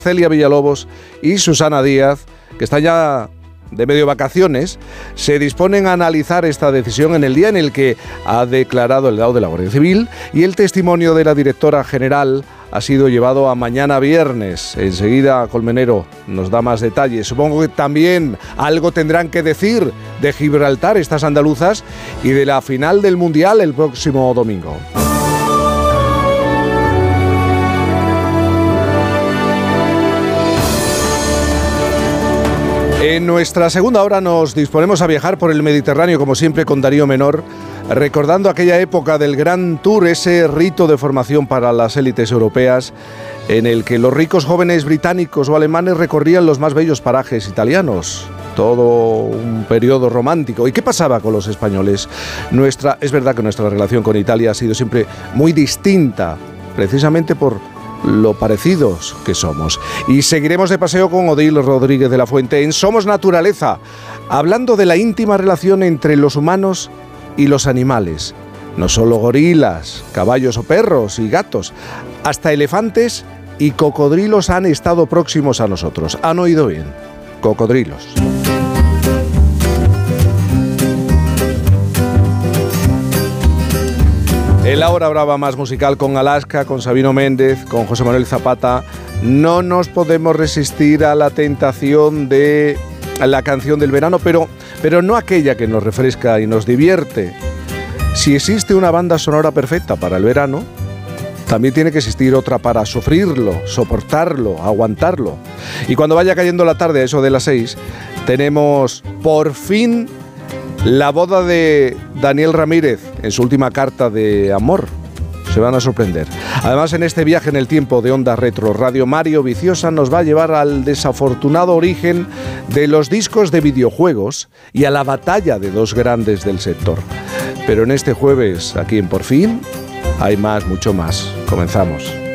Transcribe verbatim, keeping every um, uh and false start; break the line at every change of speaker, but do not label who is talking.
Celia Villalobos y Susana Díaz, que están ya de medio vacaciones, se disponen a analizar esta decisión en el día en el que ha declarado el delegado de la Guardia Civil y el testimonio de la directora general ha sido llevado a mañana viernes. Enseguida Colmenero nos da más detalles. Supongo que también algo tendrán que decir de Gibraltar estas andaluzas y de la final del Mundial el próximo domingo. En nuestra segunda hora nos disponemos a viajar por el Mediterráneo, como siempre, con Darío Menor, recordando aquella época del Gran Tour, ese rito de formación para las élites europeas, en el que los ricos jóvenes británicos o alemanes recorrían los más bellos parajes italianos. Todo un periodo romántico. ¿Y qué pasaba con los españoles? Nuestra, es verdad que nuestra relación con Italia ha sido siempre muy distinta, precisamente por lo parecidos que somos. Y seguiremos de paseo con Odile Rodríguez de la Fuente en Somos Naturaleza, hablando de la íntima relación entre los humanos y los animales. No solo gorilas, caballos o perros y gatos, hasta elefantes y cocodrilos han estado próximos a nosotros. ¿Han oído bien? Cocodrilos. En la hora brava más musical con Alaska, con Sabino Méndez, con José Manuel Zapata, no nos podemos resistir a la tentación de la canción del verano, pero, pero no aquella que nos refresca y nos divierte. Si existe una banda sonora perfecta para el verano, también tiene que existir otra para sufrirlo, soportarlo, aguantarlo. Y cuando vaya cayendo la tarde, a eso de las seis, tenemos por fin la boda de Daniel Ramírez en su última carta de amor. Se van a sorprender. Además, en este viaje en el tiempo de Onda Retro Radio, Mario Viciosa nos va a llevar al desafortunado origen de los discos de videojuegos y a la batalla de dos grandes del sector. Pero en este jueves, aquí en Por Fin, hay más, mucho más. Comenzamos.